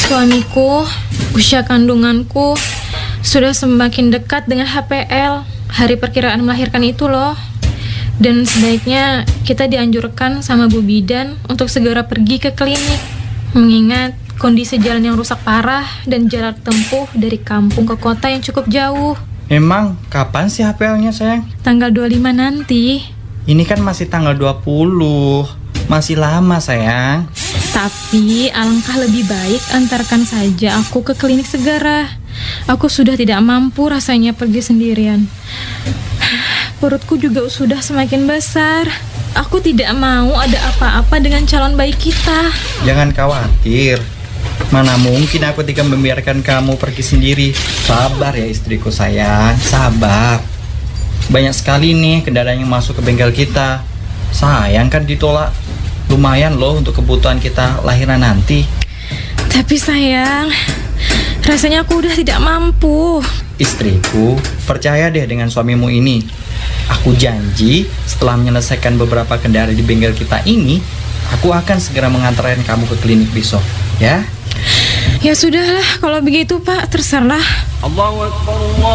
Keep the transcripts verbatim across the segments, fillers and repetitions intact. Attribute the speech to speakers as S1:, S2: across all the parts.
S1: Suamiku, usia kandunganku sudah semakin dekat dengan H P L, hari perkiraan melahirkan itu loh. Dan sebaiknya kita dianjurkan sama Bu Bidan untuk segera pergi ke klinik, mengingat kondisi jalan yang rusak parah dan jarak tempuh dari kampung ke kota yang cukup jauh.
S2: Emang kapan sih H P L-nya sayang?
S1: Tanggal dua puluh lima nanti.
S2: Ini kan masih tanggal dua puluh. Masih lama sayang.
S1: Tapi alangkah lebih baik antarkan saja aku ke klinik segera. Aku sudah tidak mampu rasanya pergi sendirian. Perutku juga sudah semakin besar. Aku tidak mau ada apa-apa dengan calon bayi kita.
S2: Jangan khawatir. Mana mungkin aku tidak membiarkan kamu pergi sendiri. Sabar ya istriku sayang, sabar. Banyak sekali nih kendaraan yang masuk ke bengkel kita. Sayang kan ditolak. Lumayan loh untuk kebutuhan kita lahiran nanti.
S1: Tapi sayang, rasanya aku udah tidak mampu.
S2: Istriku, percaya deh dengan suamimu ini. Aku janji setelah menyelesaikan beberapa kendaraan di bengkel kita ini, aku akan segera mengantarkan kamu ke klinik besok, ya?
S1: Ya sudahlah, kalau begitu Pak, terserah.
S3: Allahu Akbar,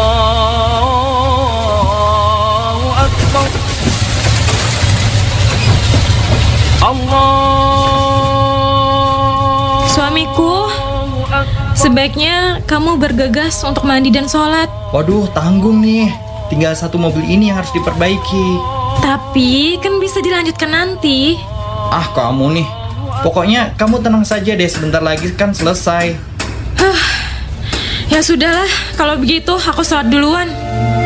S3: Allahu Akbar. Allah.
S1: Suamiku, sebaiknya kamu bergegas untuk mandi dan sholat.
S2: Waduh, tanggung nih. Tinggal satu mobil ini yang harus diperbaiki.
S1: Tapi kan bisa dilanjutkan nanti.
S2: Ah, kamu nih. Pokoknya kamu tenang saja deh, sebentar lagi kan selesai.
S1: Huh. Ya sudahlah, kalau begitu aku sholat duluan.